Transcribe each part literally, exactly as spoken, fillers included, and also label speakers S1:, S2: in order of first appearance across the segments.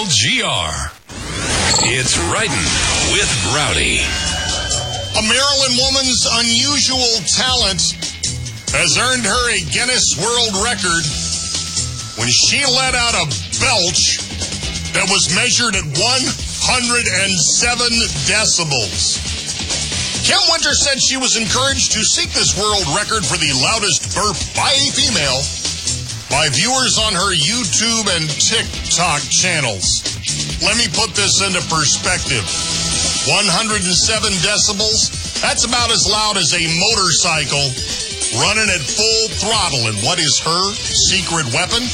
S1: L G R. It's Riding with Rowdy.
S2: A Maryland woman's unusual talent has earned her a Guinness World Record when she let out a belch that was measured at one hundred seven decibels. Kim Winter said she was encouraged to seek this world record for the loudest burp by a female by viewers on her YouTube and TikTok channels. Let me put this into perspective. one hundred seven decibels, that's about as loud as a motorcycle running at full throttle. And what is her secret weapon?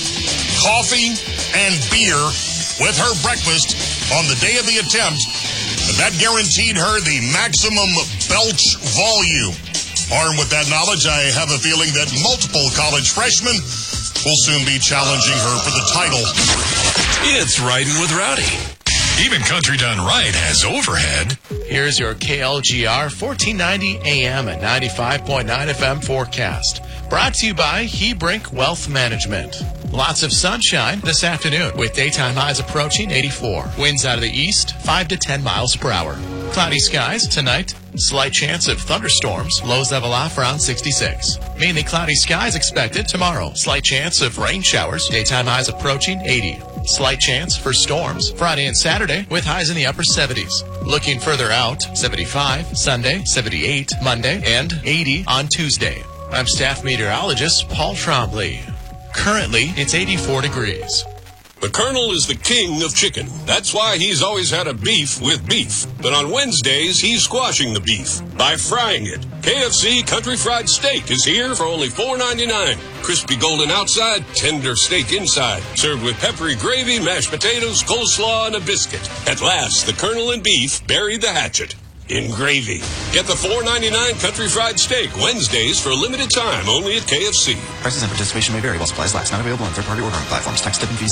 S2: Coffee and beer with her breakfast on the day of the attempt. That guaranteed her the maximum belch volume. Armed with that knowledge, I have a feeling that multiple college freshmen will soon be challenging her for the title.
S1: It's Riding with Rowdy. Even Country Done Right has overhead.
S3: Here's your K L G R fourteen ninety A M and ninety-five point nine F M forecast. Brought to you by Hebrink Wealth Management. Lots of sunshine this afternoon with daytime highs approaching eighty-four. Winds out of the east, five to ten miles per hour. Cloudy skies tonight. Slight chance of thunderstorms. Lows level off around sixty-six. Mainly cloudy skies expected tomorrow. Slight chance of rain showers. Daytime highs approaching eighty. Slight chance for storms Friday and Saturday with highs in the upper seventies. Looking further out, seventy-five Sunday, seventy-eight Monday, and eighty on Tuesday. I'm staff meteorologist Paul Trombley. Currently, it's eighty-four degrees.
S4: The Colonel is the king of chicken. That's why he's always had a beef with beef. But on Wednesdays, he's squashing the beef by frying it. K F C Country Fried Steak is here for only four ninety-nine. Crispy golden outside, tender steak inside. Served with peppery gravy, mashed potatoes, coleslaw, and a biscuit. At last, the Colonel and beef buried the hatchet in gravy. Get the four ninety-nine Country Fried Steak Wednesdays for a limited time only at K F C.
S5: Prices and participation may vary while supplies last. Not available on third-party ordering platforms. Tax, tip, and fees.